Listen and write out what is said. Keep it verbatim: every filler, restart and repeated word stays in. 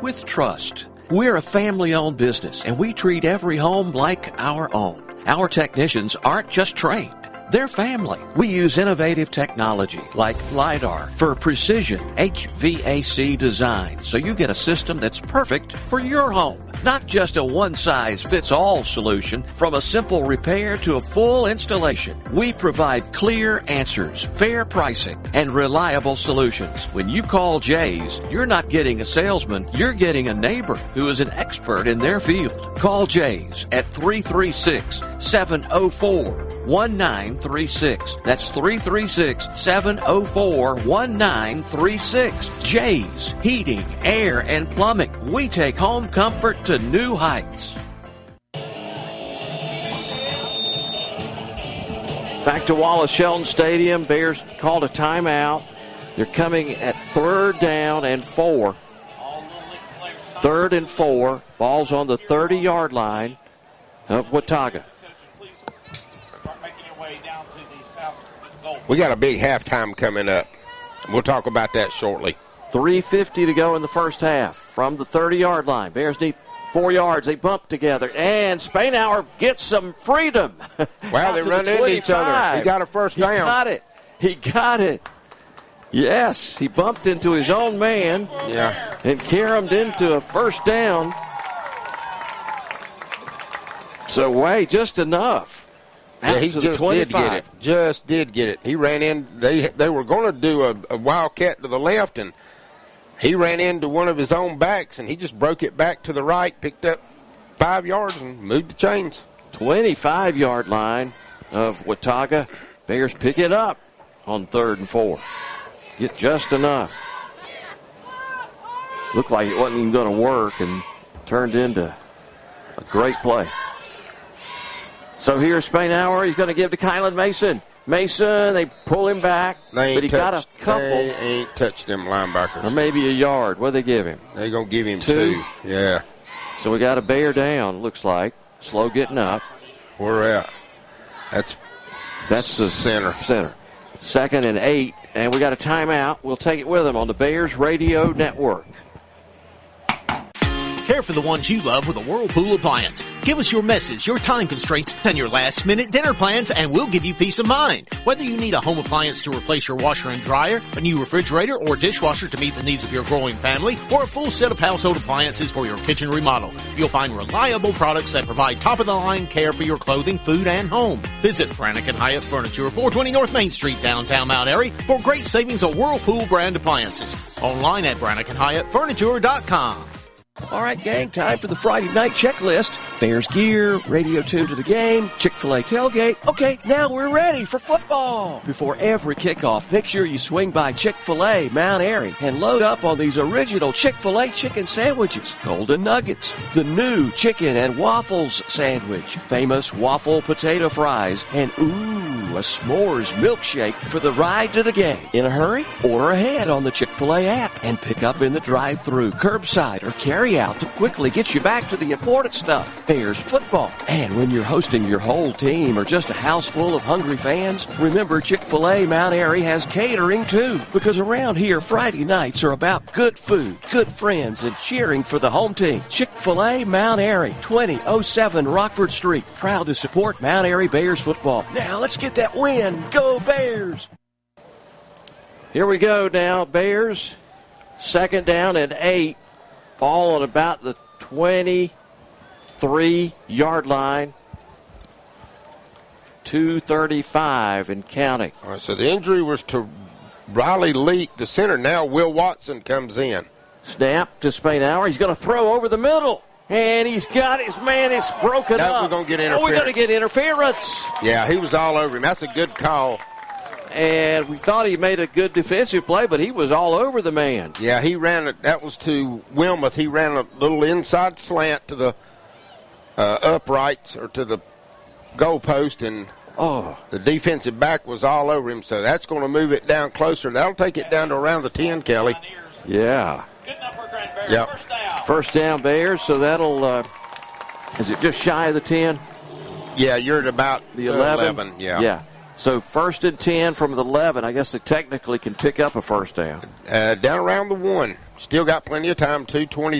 with trust. We're a family-owned business, and we treat every home like our own. Our technicians aren't just trained. They're family. We use innovative technology like LiDAR for precision H V A C design, so you get a system that's perfect for your home. Not just a one-size-fits-all solution, from a simple repair to a full installation. We provide clear answers, fair pricing, and reliable solutions. When you call Jay's, you're not getting a salesman, you're getting a neighbor who is an expert in their field. Call Jay's at three three six, seven oh four, one nine three six. That's three three six, seven oh four, one nine three six. Jay's Heating, Air, and Plumbing. We take home comfort to new heights. Back to Wallace Shelton Stadium. Bears called a timeout. They're coming at third down and four. Third and four. Ball's on the thirty-yard line of Watauga. We got a big halftime coming up. We'll talk about that shortly. three fifty to go in the first half from the thirty-yard line. Bears need four yards. They bump together, and Spainhour gets some freedom. Wow, they run the into each other. He got a first down. He got it. He got it. Yes, he bumped into his own man. Yeah. And caromed into a first down. So, Way, just enough. Yeah, he just did get it. Just did get it. He ran in. They they were going to do a, a wildcat to the left, and he ran into one of his own backs, and he just broke it back to the right, picked up five yards, and moved the chains. twenty-five-yard line of Watauga. Bears pick it up on third and four. Get just enough. Looked like it wasn't even going to work, and turned into a great play. So here's Spainhour. He's going to give to Kylan Mason. Mason, they pull him back, they but he touched, got a couple. They ain't touched them linebackers. Or maybe a yard. What do they give him? They're going to give him two. two. Yeah. So we got a Bear down, looks like. Slow getting up. We're at. That's That's the center. Center. Second and eight, and we got a timeout. We'll take it with them on the Bears Radio Network. Care for the ones you love with a Whirlpool appliance. Give us your messes, your time constraints, and your last-minute dinner plans, and we'll give you peace of mind. Whether you need a home appliance to replace your washer and dryer, a new refrigerator or dishwasher to meet the needs of your growing family, or a full set of household appliances for your kitchen remodel, you'll find reliable products that provide top-of-the-line care for your clothing, food, and home. Visit Brannick and Hyatt Furniture, four twenty North Main Street, downtown Mount Airy, for great savings on Whirlpool brand appliances. Online at Brannick and Hyatt Furniture dot com. All right, gang, time for the Friday night checklist. Bears gear, radio tuned to the game, Chick-fil-A tailgate. Okay, now we're ready for football. Before every kickoff, make sure you swing by Chick-fil-A Mount Airy and load up on these original Chick-fil-A chicken sandwiches, Golden Nuggets, the new chicken and waffles sandwich, famous waffle potato fries, and ooh, a s'mores milkshake for the ride to the game. In a hurry? Order ahead on the Chick-fil-A app and pick up in the drive-thru, curbside, or carry out to quickly get you back to the important stuff, Bears football. And when you're hosting your whole team or just a house full of hungry fans, remember Chick-fil-A Mount Airy has catering too, because around here Friday nights are about good food, good friends, and cheering for the home team. Chick-fil-A Mount Airy, twenty oh seven Rockford Street, proud to support Mount Airy Bears football. Now let's get that win. Go Bears! Here we go now, Bears. Second down and eight. Ball on about the twenty-three-yard line. two thirty-five and counting. All right, so the injury was to Riley Leak, the center. Now Will Watson comes in. Snap to Spainhour. He's going to throw over the middle. And he's got his man. It's broken now up. We're going to get interference. Oh, we're going to get interference. Yeah, he was all over him. That's a good call. And we thought he made a good defensive play, but he was all over the man. Yeah, he ran it. That was to Wilmoth. He ran a little inside slant to the uh, uprights or to the goalpost, and oh, the defensive back was all over him. So that's going to move it down closer. That'll take it down to around the ten, Kelly. Yeah. Yep. First down, Bears. So that'll, uh, is it just shy of the ten? Yeah, you're at about the eleven. eleven, yeah. Yeah. So first and ten from the eleven. I guess they technically can pick up a first down. Uh, down around the one. Still got plenty of time. two twenty